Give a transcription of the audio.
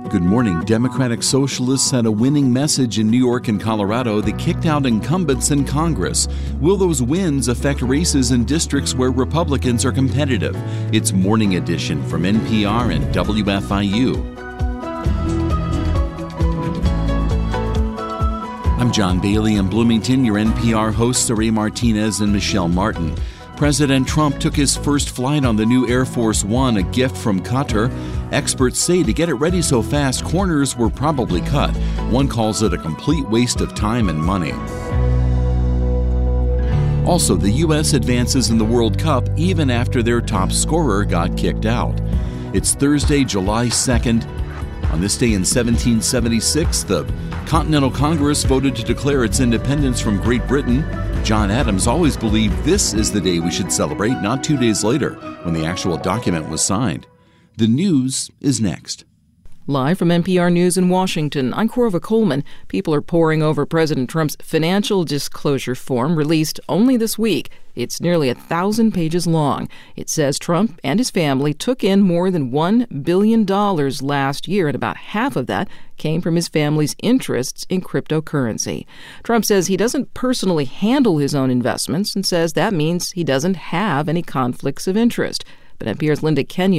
Good morning. Democratic Socialists had a winning message in New York and Colorado that kicked out incumbents in Congress. Will those wins affect races in districts where Republicans are competitive? It's Morning Edition from NPR and WFIU. I'm John Bailey in Bloomington. Your NPR hosts are Ray Martinez and Michelle Martin. President Trump took his first flight on the new Air Force One, a gift from Qatar. Experts say to get it ready so fast, corners were probably cut. One calls it a complete waste of time and money. Also, the U.S. advances in the World Cup even after their top scorer got kicked out. It's Thursday, July 2nd. On this day in 1776, the Continental Congress voted to declare its independence from Great Britain. John Adams always believed this is the day we should celebrate, not 2 days later, when the actual document was signed. The news is next. Live from NPR News in Washington, I'm Corva Coleman. People are poring over President Trump's financial disclosure form released only this week. It's nearly 1,000 pages long. It says Trump and his family took in more than $1 billion last year, and about half of that came from his family's interests in cryptocurrency. Trump says he doesn't personally handle his own investments and says that means he doesn't have any conflicts of interest. But NPR's Linda Kenyon